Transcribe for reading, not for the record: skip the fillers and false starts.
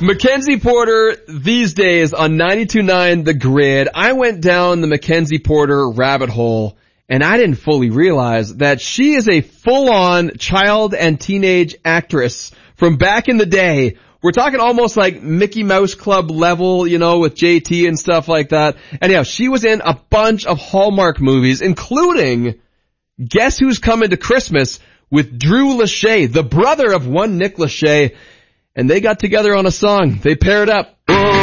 Mackenzie Porter these days on 92.9 The Grid. I went down the Mackenzie Porter rabbit hole, and I didn't fully realize that she is a full-on child and teenage actress from back in the day. We're talking almost like Mickey Mouse Club level, you know, with JT and stuff like that. Anyhow, she was in a bunch of Hallmark movies, including Guess Who's Coming to Christmas with Drew Lachey, the brother of one Nick Lachey. And they got together on a song. They paired up.